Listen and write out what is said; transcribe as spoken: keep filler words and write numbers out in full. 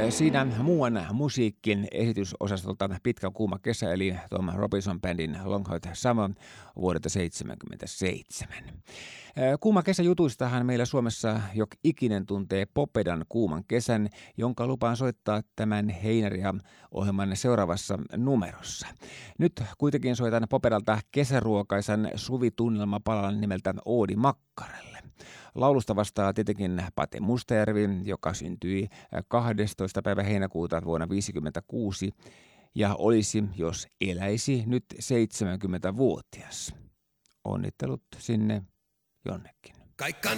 Siinä muuan musiikin esitysosastolta Pitkä kuuma kesä, eli Tom Robinson Bandin Long Hot Summer vuodelta seitsemänkymmentäseitsemän. Kuuma kesä jutuistahan meillä Suomessa jo ikinen tuntee Popedan kuuman kesän, jonka lupaan soittaa tämän Heinäriä-ohjelman seuraavassa numerossa. Nyt kuitenkin soitan Popedalta kesäruokaisan suvitunnelmapalan nimeltä Oodi makkarelle. Laulusta vastaa tietenkin Pate Mustajärvi, joka syntyi kahdestoista päivä heinäkuuta vuonna tuhatyhdeksänsataaviisikymmentäkuusi ja olisi, jos eläisi, nyt seitsemänkymmentävuotias. Onnittelut sinne jonnekin. Kaikkan